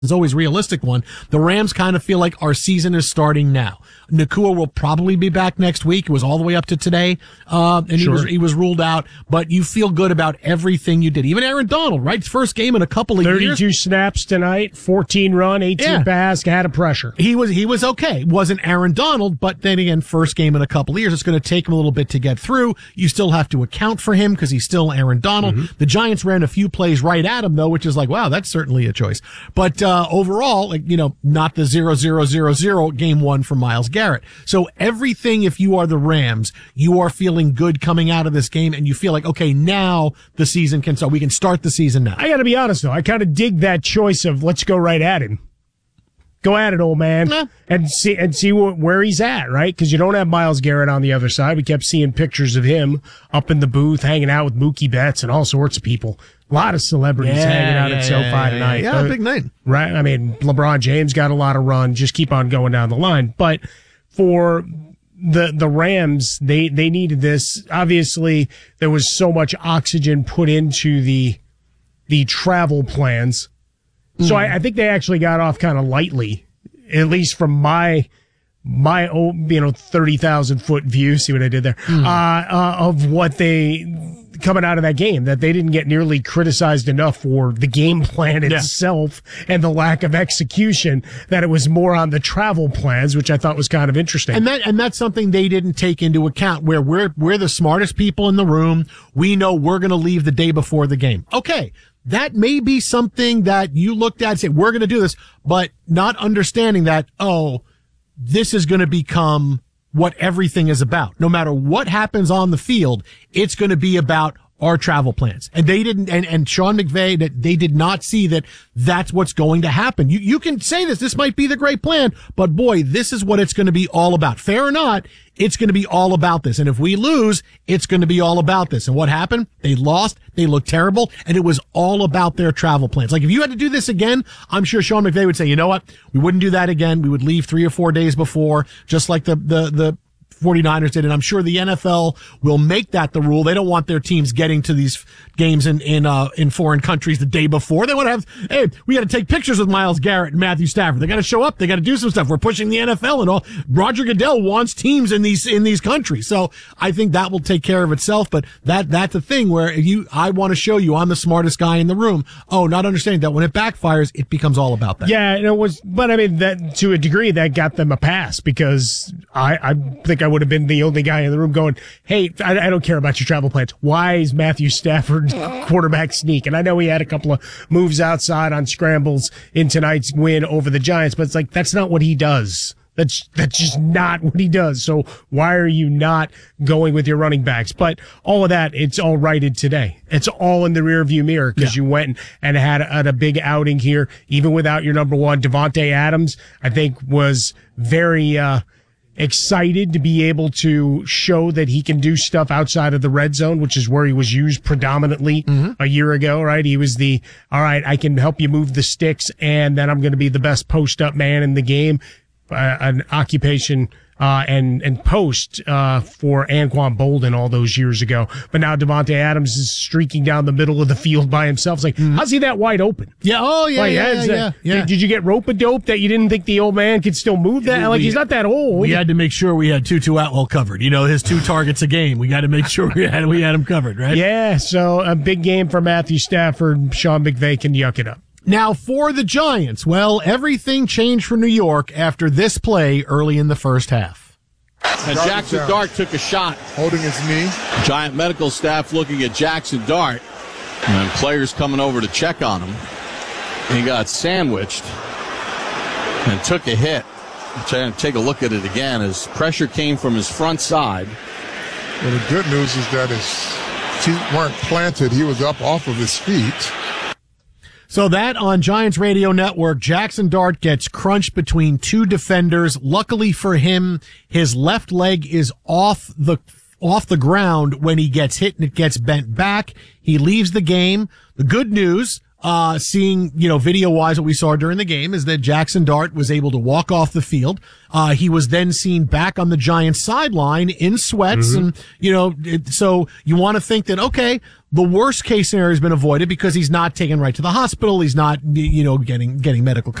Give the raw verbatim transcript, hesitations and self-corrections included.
It's always a realistic one. The Rams kind of feel like our season is starting now. Nacua will probably be back next week. It was all the way up to today, uh, and sure. he was he was ruled out. But you feel good about everything you did. Even Aaron Donald, right? First game in a couple of thirty-two years. thirty-two snaps tonight, fourteen run, eighteen yeah. pass, had a pressure. He was he was okay. Wasn't Aaron Donald, but then again, first game in a couple of years. It's going to take him a little bit to get through. You still have to account for him because he's still Aaron Donald. Mm-hmm. The Giants ran a few plays right at him though, which is like, wow, that's certainly a choice. But uh overall, like, you know, not the zero zero zero zero game one for Myles Garrett. So everything, if you are the Rams, you are feeling good coming out of this game, and you feel like, okay, now the season can start. We can start the season now. I got to be honest, though. I kind of dig that choice of let's go right at him. Go at it, old man, nah. and see and see wh- where he's at, right? Because you don't have Myles Garrett on the other side. We kept seeing pictures of him up in the booth, hanging out with Mookie Betts and all sorts of people. A lot of celebrities yeah, hanging out yeah, at SoFi yeah, tonight. Yeah, uh, big night. Right? I mean, LeBron James got a lot of run. Just keep on going down the line. But for the the Rams, they, they needed this. Obviously, there was so much oxygen put into the the travel plans. So I, I think they actually got off kind of lightly, at least from my my own, you know, thirty thousand foot view. See what I did there? Mm. Uh, uh, of what they coming out of that game, that they didn't get nearly criticized enough for the game plan itself yeah. and the lack of execution, that it was more on the travel plans, which I thought was kind of interesting. And that and that's something they didn't take into account, where we're we're the smartest people in the room. We know we're going to leave the day before the game. Okay. That may be something that you looked at and said, we're going to do this, but not understanding that, oh, this is going to become what everything is about. No matter what happens on the field, it's going to be about our travel plans. And they didn't, and, and Sean McVay, that they did not see that that's what's going to happen. You, you can say this, this might be the great plan, but boy, this is what it's going to be all about. Fair or not, it's going to be all about this. And if we lose, it's going to be all about this. And what happened? They lost. They looked terrible. And it was all about their travel plans. Like if you had to do this again, I'm sure Sean McVay would say, you know what? We wouldn't do that again. We would leave three or four days before, just like the, the, the, forty-niners did, and I'm sure the N F L will make that the rule. They don't want their teams getting to these games in in uh in foreign countries the day before. They want to have, hey, we got to take pictures with Myles Garrett and Matthew Stafford. They got to show up. They got to do some stuff. We're pushing the N F L and all. Roger Goodell wants teams in these in these countries, so I think that will take care of itself. But that that's the thing where you, I want to show you I'm the smartest guy in the room. Oh, not understanding that when it backfires, it becomes all about that. Yeah, and it was, but I mean that to a degree that got them a pass, because I I think I would have been the only guy in the room going, hey, I, I don't care about your travel plans. Why is Matthew Stafford quarterback sneak? And I know he had a couple of moves outside on scrambles in tonight's win over the Giants, but it's like, that's not what he does. That's, that's just not what he does. So why are you not going with your running backs? But all of that, it's all righted today. It's all in the rearview mirror, because yeah. you went and had a, had a big outing here, even without your number one. Devontae Adams, I think, was very, uh, excited to be able to show that he can do stuff outside of the red zone, which is where he was used predominantly mm-hmm. a year ago, right? He was the, all right, I can help you move the sticks, and then I'm going to be the best post-up man in the game, uh, an occupation uh and and post uh for Anquan Bolden all those years ago. But now Devontae Adams is streaking down the middle of the field by himself. It's like, mm-hmm. how's he that wide open? Yeah, oh yeah, like, yeah, yeah, yeah, yeah. Did, did you get rope-a-dope that you didn't think the old man could still move that? Like, we, he's not that old. We had to make sure we had Tutu Atwell covered. You know, his two targets a game. We got to make sure we had we had him covered, right? Yeah, so a big game for Matthew Stafford. Sean McVay can yuck it up. Now, for the Giants, well, everything changed for New York after this play early in the first half. And Jackson Dart took a shot. Holding his knee. Giant medical staff looking at Jackson Dart. And players coming over to check on him. He got sandwiched and took a hit. I'm trying to take a look at it again as pressure came from his front side. Well, the good news is that his feet weren't planted. He was up off of his feet. So that on Giants Radio Network, Jackson Dart gets crunched between two defenders. Luckily for him, his left leg is off the off the ground when he gets hit, and it gets bent back. He leaves the game. The good news, uh, seeing, you know, video-wise what we saw during the game is that Jackson Dart was able to walk off the field. Uh, he was then seen back on the Giants sideline in sweats. Mm-hmm. And, you know, it, so you want to think that, okay, the worst case scenario has been avoided because he's not taken right to the hospital. He's not, you know, getting, getting medical